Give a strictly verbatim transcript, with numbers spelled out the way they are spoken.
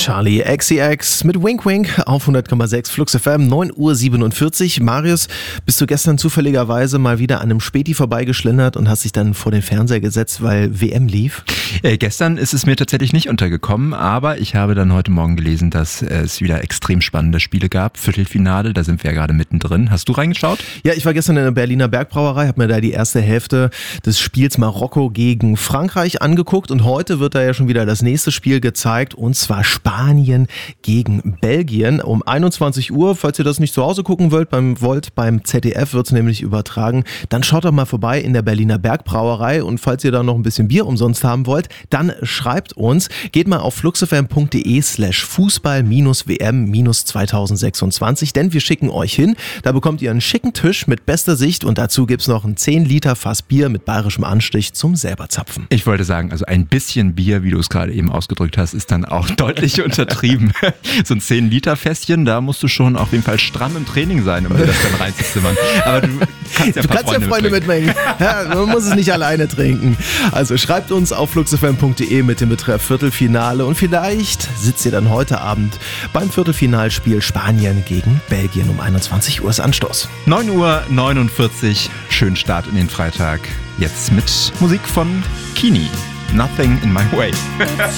Charlie X C X mit Wink Wink auf hundert Komma sechs Flux F M, neun Uhr siebenundvierzig. Marius, bist du gestern zufälligerweise mal wieder an einem Späti vorbeigeschlendert und hast dich dann vor den Fernseher gesetzt, weil W M lief? Äh, gestern ist es mir tatsächlich nicht untergekommen, aber ich habe dann heute Morgen gelesen, dass es wieder extrem spannende Spiele gab. Viertelfinale, da sind wir ja gerade mittendrin. Hast du reingeschaut? Ja, ich war gestern in der Berliner Bergbrauerei, habe mir da die erste Hälfte des Spiels Marokko gegen Frankreich angeguckt und heute wird da ja schon wieder das nächste Spiel gezeigt, und zwar Spanien gegen Belgien um einundzwanzig Uhr. Falls ihr das nicht zu Hause gucken wollt, beim, wollt, beim Z D F wird es nämlich übertragen, dann schaut doch mal vorbei in der Berliner Bergbrauerei, und falls ihr da noch ein bisschen Bier umsonst haben wollt, dann schreibt uns, geht mal auf fluxfm.de slash Fußball minus W M minus zweitausendsechsundzwanzig, denn wir schicken euch hin, da bekommt ihr einen schicken Tisch mit bester Sicht und dazu gibt's noch ein zehn Liter Fass Bier mit bayerischem Anstich zum selber zapfen. Ich wollte sagen, also ein bisschen Bier, wie du es gerade eben ausgedrückt hast, ist dann auch deutlich untertrieben. So ein zehn Liter Fässchen, da musst du schon auf jeden Fall stramm im Training sein, um dir das dann reinzuzimmern. Aber du kannst ja, du kannst Freunde ja Freunde mitbringen. Ja, man muss es nicht alleine trinken. Also schreibt uns auf fluxfm.de mit dem Betreff Viertelfinale und vielleicht sitzt ihr dann heute Abend beim Viertelfinalspiel Spanien gegen Belgien um einundzwanzig Uhr ist Anstoß. neun Uhr neunundvierzig, schönen Start in den Freitag. Jetzt mit Musik von Kini. Nothing in my way.